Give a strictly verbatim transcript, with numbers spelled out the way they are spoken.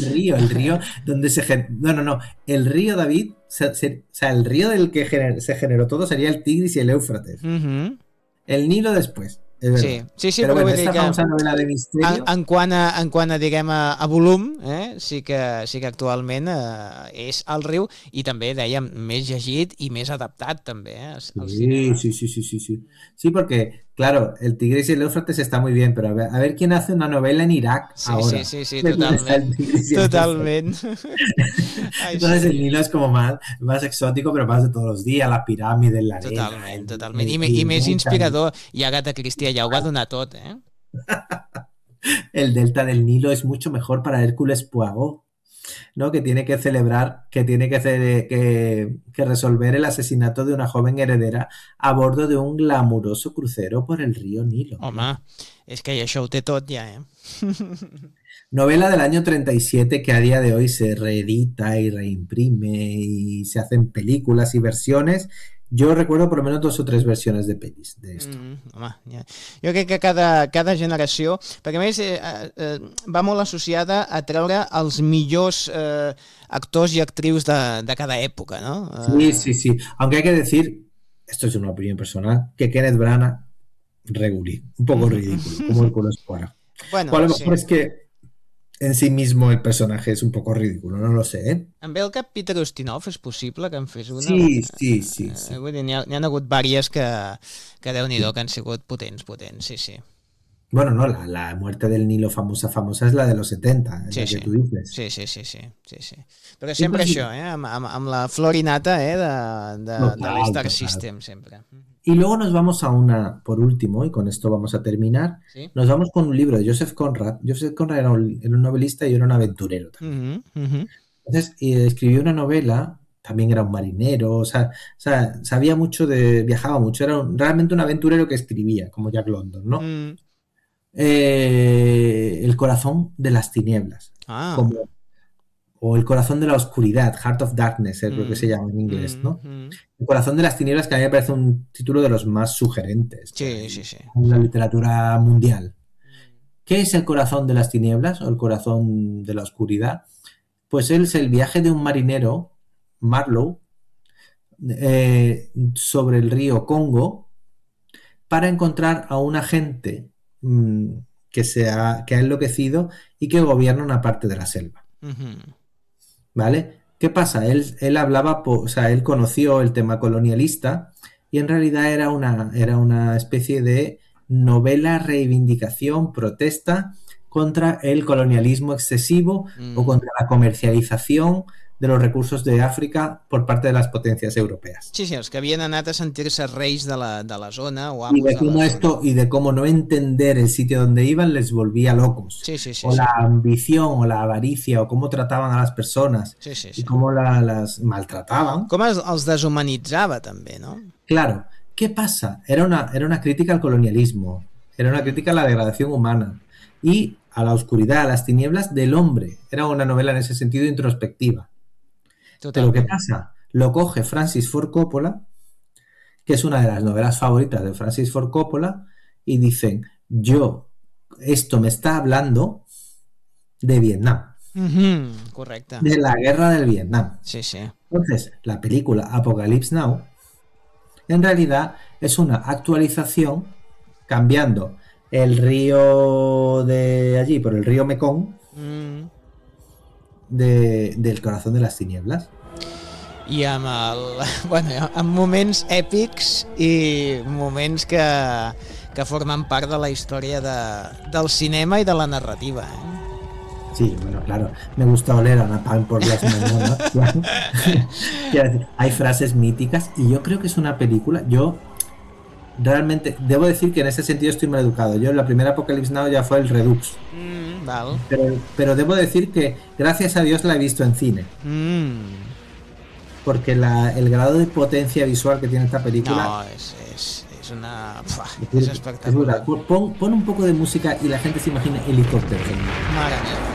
río, el río donde se generó... No, no, no. El río, David, se, se, o sea, el río del que gener, se generó todo sería el Tigris y el Éufrates. Mm-hmm. El Nilo después. Sí, sí, sí, però, però bueno, vull dir esta que famosa novela de misterio... En, en, quant a, en quant a, diguem, a, a volum, eh, sí, que, sí que actualment eh, és el riu i també, dèiem, més llegit i més adaptat també eh, al sí, cinema. Sí, sí, sí, sí, sí. Sí, porque, claro, el Tigris y el Éufrates está muy bien, pero a ver, a ver quién hace una novela en Irak sí, ahora. Sí, sí, sí, totalment. Totalment. Entonces el Nilo es como más, más exótico, pero más de todos los días, la pirámide, la arena. Totalment, el, totalment. el, I, el, I més el, inspirador. I Agatha Christie ja ho va donar tot, eh? El delta del Nilo es mucho mejor para Hércules Poirot, ¿no? Que tiene que celebrar, que tiene que, hacer, que, que resolver el asesinato de una joven heredera a bordo de un glamuroso crucero por el río Nilo. Home, és que això ho té tot ja, eh? Novela del año treinta y siete que a día de hoy se reedita y reimprime y se hacen películas y versiones. Jo recuerdo per almenys dos o tres versions de pel·lis d'esto. Mm, home, ja. Jo crec que cada, cada generació, perquè a més eh, eh, va molt associada a treure els millors eh, actors i actrius de, de cada època, no? Sí, sí, sí. Aunque hay que decir, esto es una opinión personal, que Kenneth Branagh regulí, un poco ridículo, como el culo escuadra. Bueno, o a lo mejor sí. es que en sí mismo el personaje es un poco ridículo, no lo sé, ¿eh? Em ve el cap Peter Ustinov, és possible que en fes una? Sí, sí, sí. sí. Eh, vull dir, n'hi ha, n'hi ha hagut vàries que, que Déu-n'hi-do, que han sigut potents, potents, sí, sí. Bueno, no, la, la muerte del Nilo famosa, famosa es la de los setenta, sí, la sí. que tú dices. Sí, sí, sí, sí, sí, sí. Però sempre sí, això, eh? Amb, amb, amb la florinata eh? de, de, total, de l'Star System, sempre. Y luego nos vamos a una, por último, y con esto vamos a terminar, ¿sí? Nos vamos con un libro de Joseph Conrad. Joseph Conrad era un, era un novelista y era un aventurero también. Uh-huh, uh-huh. Entonces, y escribió una novela, también era un marinero, o sea, o sea sabía mucho de, viajaba mucho, era un, realmente un aventurero que escribía, como Jack London, ¿no? Uh-huh. Eh, el corazón de las tinieblas. Ah. Como, o el corazón de la oscuridad, Heart of Darkness, es mm, lo que se llama en inglés, ¿no? Mm, el corazón de las tinieblas, que a mí me parece un título de los más sugerentes sí, sí, sí. en la literatura mundial. ¿Qué es el corazón de las tinieblas o el corazón de la oscuridad? Pues es el viaje de un marinero, Marlowe, eh, sobre el río Congo para encontrar a un agente mmm, que, se ha, que ha enloquecido y que gobierna una parte de la selva. Uh-huh. ¿Vale? ¿Qué pasa? Él, él hablaba, o sea, él conoció el tema colonialista y en realidad era una, era una especie de novela, reivindicación, protesta contra el colonialismo excesivo mm. o contra la comercialización de los recursos de África por parte de las potencias europeas. Sí, sí, els que havien anat a sentir-se reis de la, de la zona o amos y de cómo de la esto zona. Y de cómo no entender el sitio donde iban les volvía locos. Sí, sí, sí, o sí. la ambición o la avaricia o cómo trataban a las personas sí, sí, sí. y cómo la, las maltrataban. Com els, els deshumanitzava també, no? Claro. ¿Qué pasa? Era una, era una crítica al colonialismo, era una crítica a la degradación humana y a la oscuridad, a las tinieblas del hombre. Era una novela en ese sentido introspectiva. Totalmente. Pero ¿qué pasa? Lo coge Francis Ford Coppola, que es una de las novelas favoritas de Francis Ford Coppola, y dicen, yo, esto me está hablando de Vietnam. Uh-huh. Correcte. De la guerra del Vietnam. Sí, sí. Entonces, la película Apocalypse Now, en realidad, es una actualización cambiando el río de allí por el río Mekong mm. de, del corazón de las tinieblas. I amb, el, bueno, amb moments èpics i moments que, que formen part de la història de, del cinema i de la narrativa. Eh? Sí, bueno, claro, me gusta oler a napalm por las mañanas. Hay frases míticas y yo creo que es una película, yo realmente, debo decir que en ese sentido estoy mal educado. Yo la primera Apocalypse Now ya fue el Redux. Mm, vale. pero, pero debo decir que gracias a Dios la he visto en cine. Mm. Porque la, el grado de potencia visual que tiene esta película... No, es, es, es una... Pua, es espectacular. Es pon, pon un poco de música y la gente se imagina helicópteros. Mare meva.